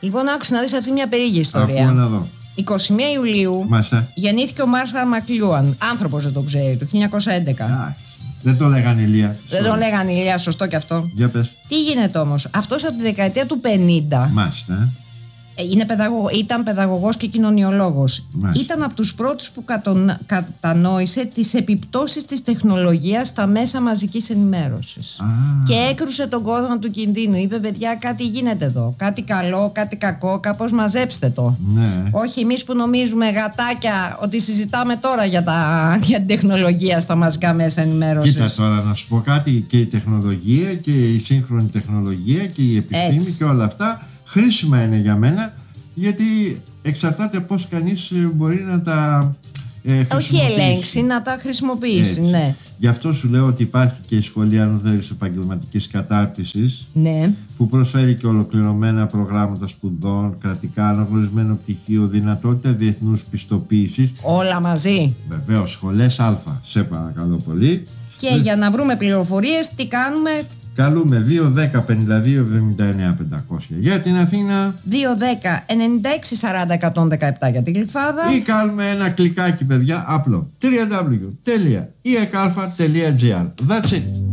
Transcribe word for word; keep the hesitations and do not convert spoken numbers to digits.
Λοιπόν, άκουσα να δεις αυτή μια περίεργη ιστορία. Ακούω να δω. εικοστή πρώτη Ιουλίου Μάλιστα. γεννήθηκε ο Μάρθα Μακλούαν. Άνθρωπος δεν το ξέρει, το χίλια εννιακόσια έντεκα. Α, δεν το λέγανε Ηλία. Δεν το λέγανε Ηλία, σωστό κι αυτό. Για πες. Τι γίνεται όμως, αυτός από τη δεκαετία του πενήντα. Μάλιστα. Είναι παιδαγω... Ήταν παιδαγωγός και κοινωνιολόγος. Μάλιστα. Ήταν από τους πρώτους που κατον... κατανόησε τις επιπτώσεις της τεχνολογίας στα μέσα μαζικής ενημέρωσης. Α. Και έκρουσε τον κόσμο του κινδύνου. Είπε, παιδιά, κάτι γίνεται εδώ. Κάτι καλό, κάτι κακό, κάπως μαζέψτε το. Ναι. Όχι εμείς που νομίζουμε γατάκια ότι συζητάμε τώρα για, τα... για την τεχνολογία στα μαζικά μέσα ενημέρωσης. Κοίτα τώρα να σου πω κάτι, και η τεχνολογία και η σύγχρονη τεχνολογία και η επιστήμη Έτσι. και όλα αυτά χρήσιμα είναι για μένα, γιατί εξαρτάται πώς κανείς μπορεί να τα ε, Όχι χρησιμοποιήσει. ελέγξει, να τα χρησιμοποιήσει. Έτσι. Ναι. Γι' αυτό σου λέω ότι υπάρχει και η σχολή, αν θέλεις, επαγγελματικής κατάρτισης, Ναι. που προσφέρει και ολοκληρωμένα προγράμματα σπουδών, κρατικά αναγνωρισμένο πτυχίο, δυνατότητα διεθνούς πιστοποίησης. Όλα μαζί. Βεβαίως, σχολές Α, σε παρακαλώ πολύ. Και για να βρούμε πληροφορίες, τι κάνουμε? Καλούμε δύο δέκα πενήντα δύο εβδομήντα εννέα πεντακόσια για την Αθήνα δύο δέκα ενενήντα έξι σαράντα εκατόν δεκαεπτά για την Γλυφάδα. ή κάνουμε ένα κλικάκι, παιδιά, απλό. double-u double-u double-u τελεία ι εκ α τελεία τζι άρ. That's it.